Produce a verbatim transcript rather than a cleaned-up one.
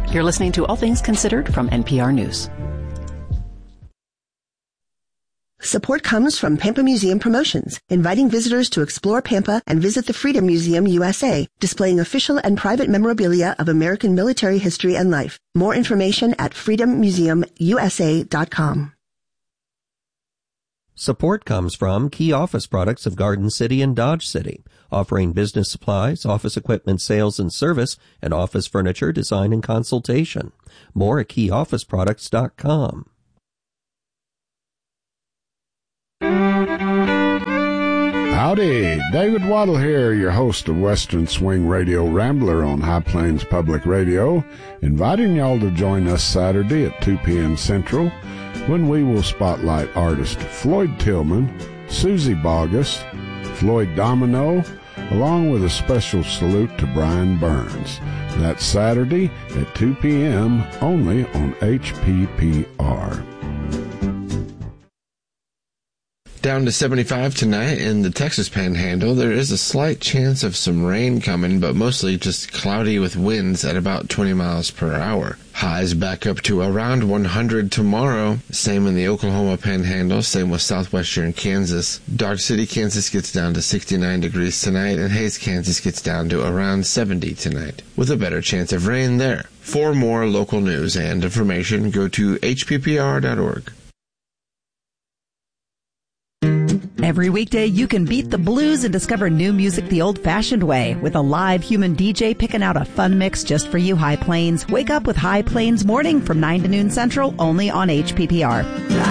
You're listening to All Things Considered from N P R News. Support comes from Pampa Museum Promotions, inviting visitors to explore Pampa and visit the Freedom Museum U S A, displaying official and private memorabilia of American military history and life. More information at freedom museum u s a dot com. Support comes from key office products of Garden City and Dodge City, offering business supplies, office equipment sales and service, and office furniture design and consultation. More at key office products dot com. Howdy, David Waddle here, your host of Western Swing Radio Rambler on High Plains Public Radio, inviting y'all to join us Saturday at two p.m. Central, when we will spotlight artist Floyd Tillman, Susie Bogus, Floyd Domino, along with a special salute to Brian Burns. That's Saturday at two p.m. only on H P P R. Down to seventy-five tonight in the Texas Panhandle. There is a slight chance of some rain coming, but mostly just cloudy with winds at about twenty miles per hour. Highs back up to around one hundred tomorrow. Same in the Oklahoma Panhandle, same with southwestern Kansas. Dodge City, Kansas gets down to sixty-nine degrees tonight, and Hays, Kansas gets down to around seventy tonight, with a better chance of rain there. For more local news and information, go to H P P R dot org. Every weekday, you can beat the blues and discover new music the old-fashioned way with a live human D J picking out a fun mix just for you, High Plains. Wake up with High Plains Morning from nine to noon Central, only on H P P R.